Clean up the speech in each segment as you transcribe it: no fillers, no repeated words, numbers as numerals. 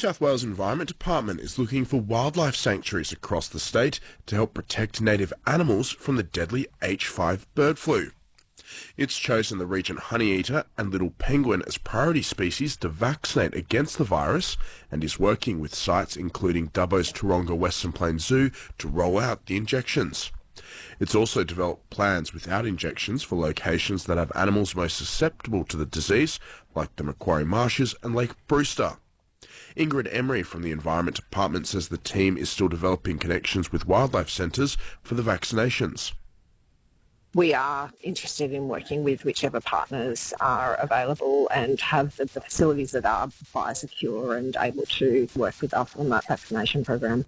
South Wales Environment Department is looking for wildlife sanctuaries across the state to help protect native animals from the deadly H5 bird flu. It's chosen the regent honeyeater and little penguin as priority species to vaccinate against the virus and is working with sites including Dubbo's Taronga Western Plains Zoo to roll out the injections. It's also developed plans without injections for locations that have animals most susceptible to the disease, like the Macquarie Marshes and Lake Brewster. Ingrid Emery from the Environment Department says the team is still developing connections with wildlife centres for the vaccinations. We are interested in working with whichever partners are available and have the facilities that are biosecure and able to work with us on that vaccination program.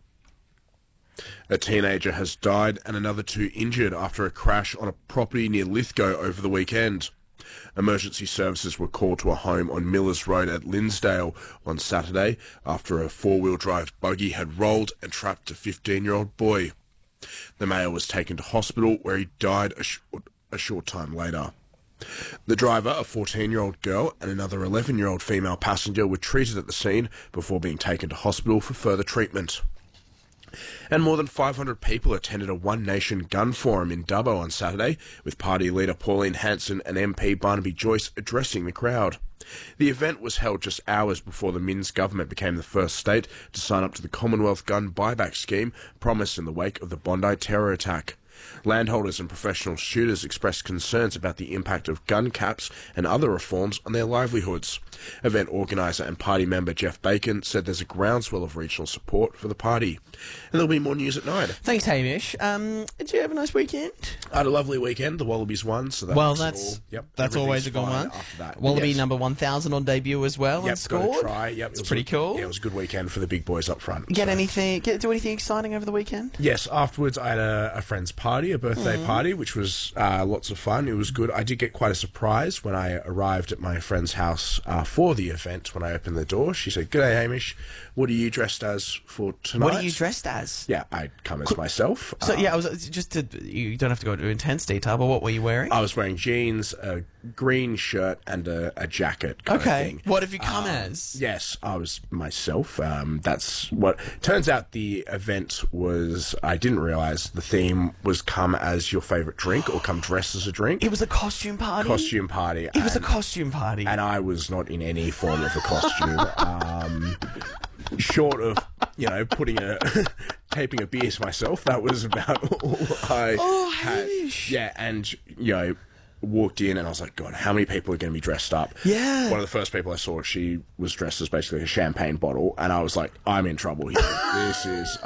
A teenager has died and another two injured after a crash on a property near Lithgow over the weekend. Emergency services were called to a home on Millers Road at Linsdale on Saturday after a four-wheel drive buggy had rolled and trapped a 15-year-old boy. The male was taken to hospital where he died a short time later. The driver, a 14-year-old girl, and another 11-year-old female passenger were treated at the scene before being taken to hospital for further treatment. And more than 500 people attended a One Nation gun forum in Dubbo on Saturday, with party leader Pauline Hanson and MP Barnaby Joyce addressing the crowd. The event was held just hours before the Minns government became the first state to sign up to the Commonwealth gun buyback scheme promised in the wake of the Bondi terror attack. Landholders and professional shooters expressed concerns about the impact of gun caps and other reforms on their livelihoods. Event organiser and party member Jeff Bacon said there's a groundswell of regional support for the party. And there'll be more news at 9. Thanks, Hamish. Did you have a nice weekend? I had a lovely weekend. The Wallabies won, so that's always a good one. After that. Wallaby number 1,000 on debut as well and scored. Got a try. It's pretty cool. Yeah, it was a good weekend for the big boys up front. Do anything exciting over the weekend? Yes, afterwards I had a friend's party, a birthday party, which was lots of fun. It was good. I did get quite a surprise when I arrived at my friend's house for the event. When I opened the door, she said, "G'day, Hamish. What are you dressed as for tonight?" What are you dressed as? Yeah, I'd come as myself. So I was you don't have to go into intense detail, but what were you wearing? I was wearing jeans, a green shirt, and a jacket kind of thing. What have you come as? Yes, I was myself. That's what turns out the event was. I didn't realise the theme was come as your favourite drink or come dressed as a drink. It was a costume party? It was a costume party. And I was not in any form of a costume. Short of, taping a beer to myself, that was about all I had. Yeah, and, walked in and I was like, God, how many people are going to be dressed up? Yeah. One of the first people I saw, she was dressed as basically a champagne bottle, and I was like, I'm in trouble here. This is...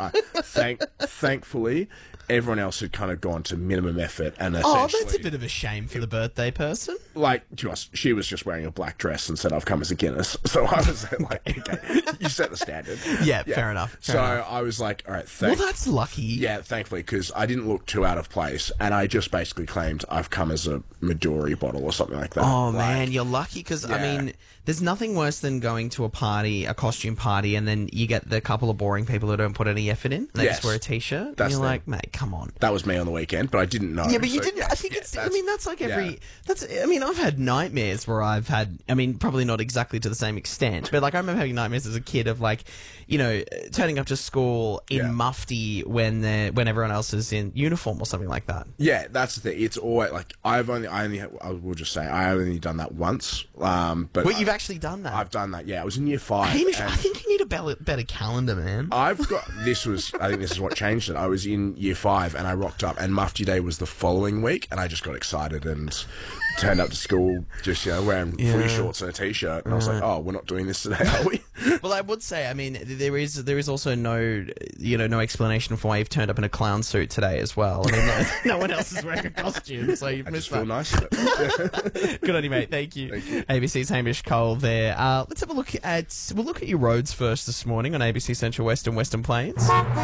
thankfully, everyone else had kind of gone to minimum effort, and essentially... that's a bit of a shame for the birthday person. She was just wearing a black dress and said, I've come as a Guinness. So I was like, okay, you set the standard. Yeah, fair enough. I was like, all right, well, that's lucky. Yeah, thankfully, because I didn't look too out of place, and I just basically claimed I've come as a Midori bottle or something like that. Oh, man, you're lucky, because, I mean, there's nothing worse than going to a costume party, and then you get the couple of boring people who don't put any effort in. They just wear a T-shirt, and you're like, mate, come on. That was me on the weekend, but I didn't know. Yeah, but you didn't. I think that's like every... I've had nightmares where I've had... probably not exactly to the same extent, but, I remember having nightmares as a kid of, turning up to school in mufti when everyone else is in uniform or something like that. Yeah, that's the thing. It's always, I will just say, I only done that once, but... Well, you've actually done that? I've done that, yeah. I was in year 5. Hamish, I think you need a better calendar, man. I think this is what changed it. I was in year 5 and I rocked up, and Mufti Day was the following week, and I just got excited and turned up to school just, wearing footy shorts and a T-shirt, and I was like, oh, we're not doing this today, are we? Well, I would say, there is also no explanation for why you've turned up in a clown suit today as well. No one else is wearing a costume, so you've missed that. I just feel nice. Good on you, mate. Thank you. ABC's Hamish Cole there. Let's have a look at... We'll look at your roads first this morning on ABC Central West and Western Plains.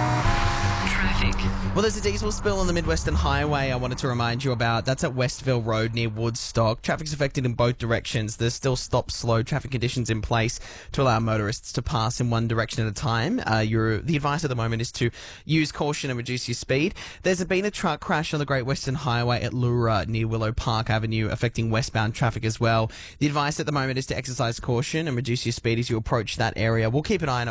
Traffic. Well, there's a diesel spill on the Mid-Western Highway I wanted to remind you about. That's at Westville Road near Woodstock. Traffic's affected in both directions. There's still stop-slow traffic conditions in place to allow motorists to pass in one direction at a time. The advice at the moment is to use caution and reduce your speed. There's been a truck crash on the Great Western Highway at Lura near Willow Park Avenue, affecting westbound traffic as well. The advice at the moment is to exercise caution and reduce your speed as you approach that area. We'll keep an eye on it.